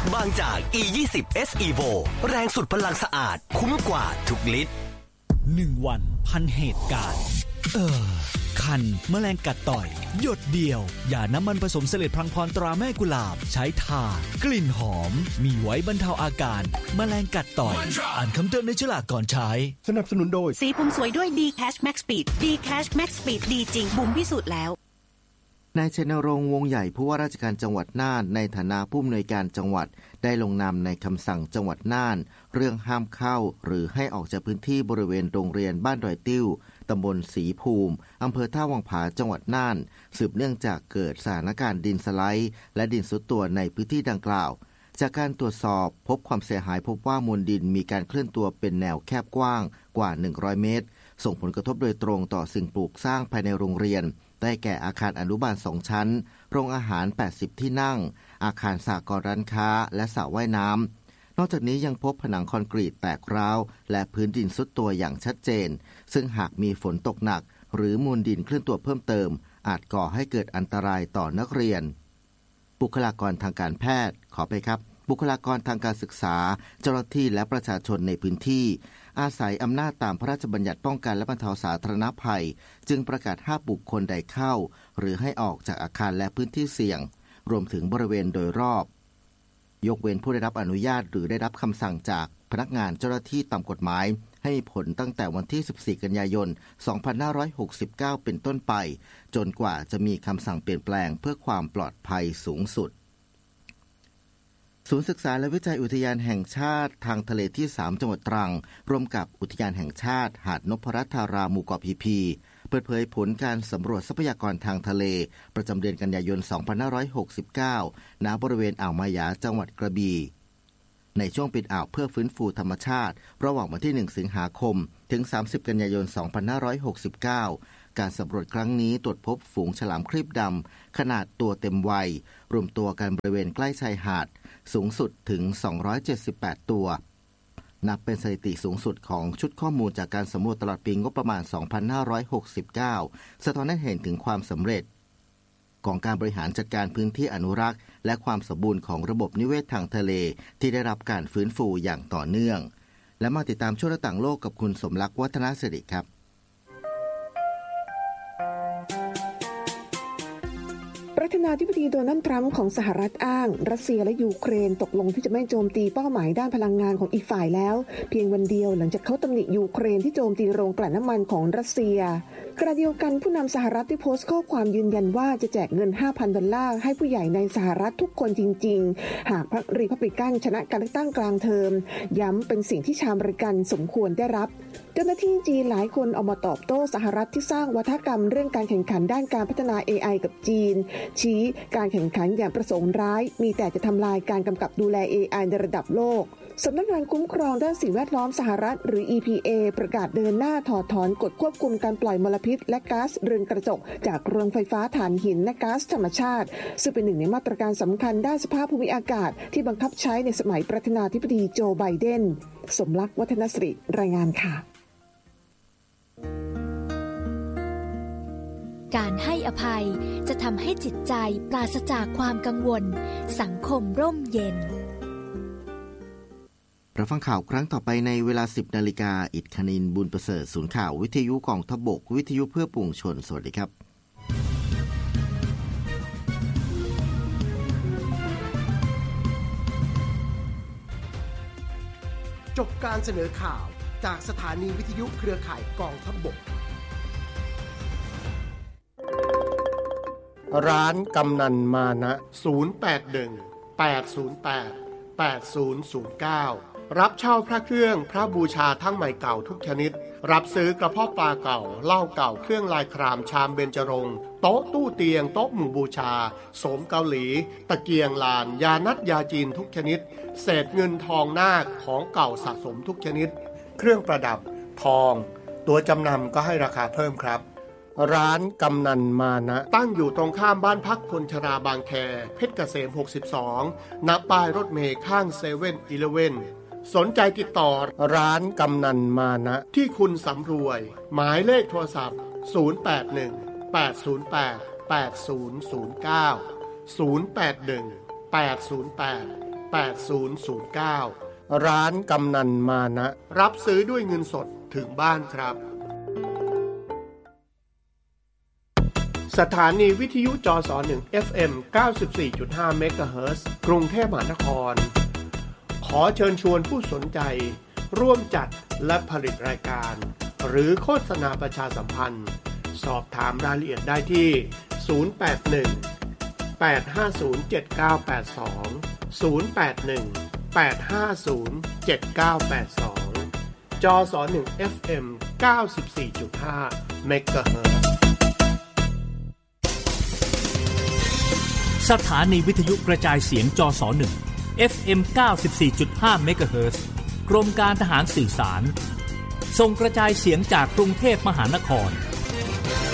บางจาก E20 S Evo แรงสุดพลังสะอาดคุ้มกว่าทุกลิตร 1 วันพันเหตุการณ์คันแมลงกัดต่อยหยดเดียวยาน้ำมันผสมเสลดพลังพรตราแม่กุหลาบใช้ทากลิ่นหอมมีไว้บรรเทาอาการแมลงกัดต่อยอ่านคำเตือนในฉลากก่อนใช้สนับสนุนโดยสีผมสวยด้วย D-Cash Max Speed D-Cash Max Speed ดีจริงบุ๋มพิสูจน์แล้วนายชัยนรงค์วงใหญ่ผู้ว่าราชการจังหวัดน่านในฐานะผู้อำนวยการจังหวัดได้ลงนามในคำสั่งจังหวัดน่านเรื่องห้ามเข้าหรือให้ออกจากพื้นที่บริเวณโรงเรียนบ้านดอยติ้วตำบลศรีภูมิอำเภอท่าวังผาจังหวัดน่านสืบเนื่องจากเกิดสถานการณ์ดินสไลด์และดินทรุดตัวในพื้นที่ดังกล่าวจากการตรวจสอบพบความเสียหายพบว่ามวลดินมีการเคลื่อนตัวเป็นแนวแคบกว้างกว่า100 เมตรส่งผลกระทบโดยตรงต่อสิ่งปลูกสร้างภายในโรงเรียนได้แก่อาคารอนุบาล2 ชั้นโรงอาหาร80ที่นั่งอาคารสหกรณ์ร้านค้าและสระว่ายน้ำนอกจากนี้ยังพบผนังคอนกรีตแตกร้าวและพื้นดินทรุดตัวอย่างชัดเจนซึ่งหากมีฝนตกหนักหรือมวลดินเคลื่อนตัวเพิ่มเติมอาจก่อให้เกิดอันตรายต่อนักเรียนบุคลากรทางการแพทย์บุคลากรทางการศึกษาเจ้าหน้าที่และประชาชนในพื้นที่อาศัยอำนาจตามพระราชบัญญัติป้องกันและบรรเทาสาธารณภัยจึงประกาศห้ามบุคคลใดเข้าหรือให้ออกจากอาคารและพื้นที่เสี่ยงรวมถึงบริเวณโดยรอบยกเว้นผู้ได้รับอนุญาตหรือได้รับคำสั่งจากพนักงานเจ้าหน้าที่ตามกฎหมายให้มีผลตั้งแต่วันที่14 กันยายน 2569 เป็นต้นไปจนกว่าจะมีคำสั่งเปลี่ยนแปลงเพื่อความปลอดภัยสูงสุดศูนย์ศึกษาและวิจัยอุทยานแห่งชาติทางทะเลที่3จังหวัดตรังร่วมกับอุทยานแห่งชาติหาดนพรัตน์ธาราหมู่เกาะพีเปิดเผยผลการสำรวจทรัพยากรทางทะเลประจำเดือนกันยายน 2569 ณ บริเวณอ่าวมายาจังหวัดกระบี่ในช่วงปิดอ่าวเพื่อฟื้นฟูธรรมชาติระหว่างวันที่1 สิงหาคมถึง30 กันยายน 2569 การสำรวจครั้งนี้ตรวจพบฝูงฉลามครีบดำขนาดตัวเต็มวัยรวมตัวกันบริเวณใกล้ชายหาดสูงสุดถึง278ตัวนับเป็นสถิติสูงสุดของชุดข้อมูลจากการสำรวจตลอดปีงบประมาณ 2569 สะท้อนให้เห็นถึงความสำเร็จของการบริหารจัดการพื้นที่อนุรักษ์และความสมบูรณ์ของระบบนิเวศทางทะเลที่ได้รับการฟื้นฟูอย่างต่อเนื่องและมาติดตามช่วงต่างโลกกับคุณสมรักษ์วัฒนสิริครับประธานาธิบดีโดนัลด์ทรัมป์ของสหรัฐอ้างรัสเซียและยูเครนตกลงที่จะไม่โจมตีเป้าหมายด้านพลังงานของอีกฝ่ายแล้วเพียงวันเดียวหลังจากเขาตำหนิยูเครนที่โจมตีโรงกลั่นน้ำมันของรัสเซียขณะเดียวกันผู้นำสหรัฐได้โพสต์ข้อความยืนยันว่าจะแจกเงิน $5,000 ให้ผู้ใหญ่ในสหรัฐทุกคนจริงๆหากพรรครีพับลิกันชนะการเลือกตั้งกลางเทอมย้ำเป็นสิ่งที่ชาวอเมริกันสมควรได้รับเจ้าหน้าที่จีนหลายคนออกมาตอบโต้สหรัฐที่สร้างวัฒกรรมเรื่องการแข่งขันด้านการพัฒนา AI กับจีนชี้การแข่งขันอย่างประสงค์ร้ายมีแต่จะทำลายการกำกับดูแล AI ในระดับโลกสำนักงานคุ้มครองด้านสิ่งแวดล้อมสหรัฐหรือ EPA ประกาศเดินหน้าถอดถอนกฎควบคุมการปล่อยมลพิษและก๊าซเรือนกระจกจากโรงไฟฟ้าถ่านหินและก๊าซธรรมชาติซึ่งเป็นหนึ่งในมาตรการสำคัญด้านสภาพภูมิอากาศที่บังคับใช้ในสมัยประธานาธิบดีโจไบเดนสมรักษ์วัฒนสิริรายงานค่ะการให้อภัยจะทำให้จิตใจปราศจากความกังวลสังคมร่มเย็นรับฟังข่าวครั้งต่อไปในเวลา 10 นาฬิกาอิฐคณินบุญประเสริฐศูนย์ข่าววิทยุกองทัพบกวิทยุเพื่อปวงชนสวัสดีครับจบการเสนอข่าวจากสถานีวิทยุเครือข่ายกองทัพบกร้านกำนันมานะ081-808-8009รับเช่าพระเครื่องพระบูชาทั้งใหม่เก่าทุกชนิดรับซื้อกระเพาะปลาเก่าเหล้าเก่าเครื่องลายครามชามเบญจรงค์โต๊ะตู้เตียงโต๊ะหมู่บูชาโสมเกาหลีตะเกียงลานยานัดยาจีนทุกชนิดเศษเงินทองนาคของเก่าสะสมทุกชนิดเครื่องประดับทองตัวจำนำก็ให้ราคาเพิ่มครับร้านกำนันมานะตั้งอยู่ตรงข้ามบ้านพักคนชราบางแคเพชรเกษม62ณป้ายรถเมล์ข้างเซเว่นอีเลฟเว่นสนใจติดต่อร้านกำนันมานะที่คุณสำรวยหมายเลขโทรศัพท์081-808-8009 081-808-8009 8009ร้านกำนันมานะรับซื้อด้วยเงินสดถึงบ้านครับสถานีวิทยุจส1 FM 94.5 เมกะเฮิรตซ์กรุงเทพมหานครขอเชิญชวนผู้สนใจร่วมจัดและผลิตรายการหรือโฆษณาประชาสัมพันธ์สอบถามรายละเอียดได้ที่081 850 7982 081 850 7982 จส1 FM 94.5 เมกะเฮิรตซ์สถานีวิทยุกระจายเสียงจส1 FM 94.5 เมกะเฮิรตซ์กรมการทหารสื่อสารส่งกระจายเสียงจากกรุงเทพมหานคร